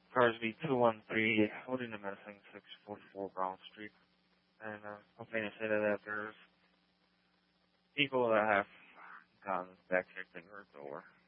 Carsby 213, holding the missing 644 Brown Street. And hoping to say that there's people that have gotten back kicked in her door.